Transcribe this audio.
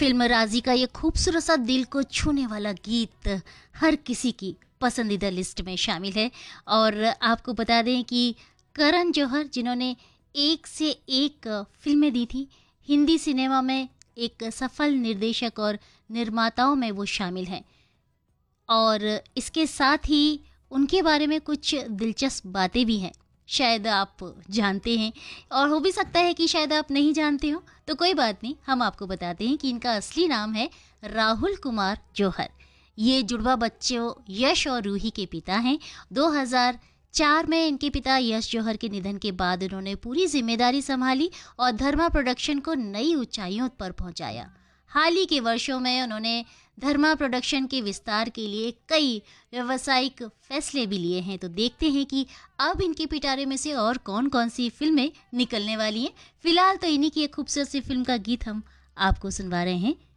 Film राजी का ये खूबसूरत सा दिल को छूने वाला गीत हर किसी की पसंदीदा लिस्ट में शामिल है। और आपको बता दें कि करण जौहर जिन्होंने एक से एक फिल्में दी थी, हिंदी सिनेमा में एक सफल निर्देशक और निर्माताओं में वो शामिल हैं। और इसके साथ ही उनके बारे में कुछ दिलचस्प बातें भी हैं, शायद आप जानते हैं और हो भी सकता है कि शायद आप नहीं जानते हो। तो कोई बात नहीं, हम आपको बताते हैं कि इनका असली नाम है राहुल कुमार जौहर। ये जुड़वा बच्चों यश और रूही के पिता हैं। 2004 में इनके पिता यश जौहर के निधन के बाद उन्होंने पूरी जिम्मेदारी संभाली और धर्मा प्रोडक्शन को नई ऊंचाइयों पर पहुंचाया। हाल ही के वर्षों में उन्होंने धर्मा प्रोडक्शन के विस्तार के लिए कई व्यावसायिक फैसले भी लिए हैं। तो देखते हैं कि अब इनके पिटारे में से और कौन कौन सी फिल्में निकलने वाली हैं। फिलहाल तो इन्हीं की एक खूबसूरत सी फिल्म का गीत हम आपको सुनवा रहे हैं।